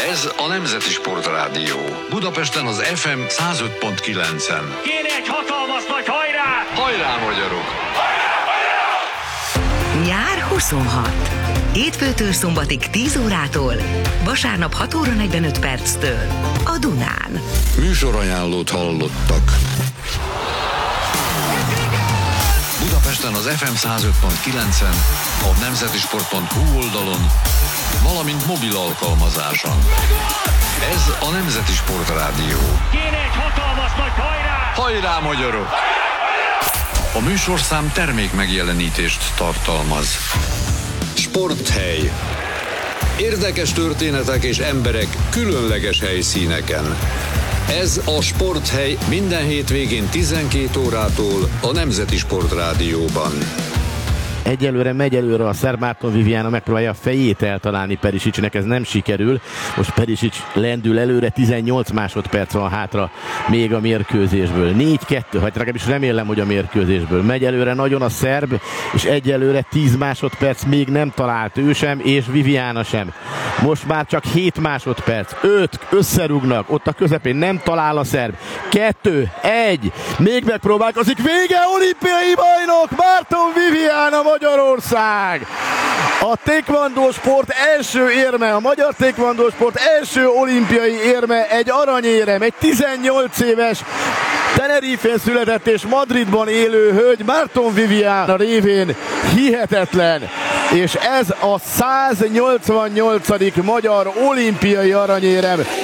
Ez a Nemzeti Sportrádió. Budapesten az FM 105.9-en. Kéne egy hatalmas nagy hajrá! Hajrá, magyarok! Nyár 26. Hétfőtől szombatig 10 órától, vasárnap 6 óra 45 perctől a Dunán. Műsorajánlót hallottak. Budapesten az FM 105.9-en, a nemzetisport.hu oldalon, valamint mobil alkalmazáson. Ez a Nemzeti Sportrádió. Kéne egy hatalmas nagy hajrá! Hajrá, magyarok! A műsorszám termék megjelenítést tartalmaz. Sporthely. Érdekes történetek és emberek különleges helyszíneken. Ez a Sporthely minden hétvégén 12 órától a Nemzeti Sportrádióban. Egyelőre megy előre a szerb Márton Viviano, megpróbálja a fejét eltalálni Perisicsnek, ez nem sikerül. Most Perisics lendül előre, 18 másodperc van hátra még a mérkőzésből. 4-2, hát legalábbis remélem, hogy a mérkőzésből. Megy előre nagyon a szerb, és egyelőre 10 másodperc még nem talált ő sem, és Viviano sem. Most már csak 7 másodperc, 5, összerúgnak, ott a közepén nem talál a szerb. 2, 1, még megpróbálkozik, vége, olimpiai bajnok, Márton Viviano, Magyarország! A taekwondo sport első érme, a magyar taekwondo sport első olimpiai érme, egy aranyérem, egy 18 éves Tenerifén született és Madridban élő hölgy Márton Viviano révén hihetetlen, és ez a 188. magyar olimpiai aranyérem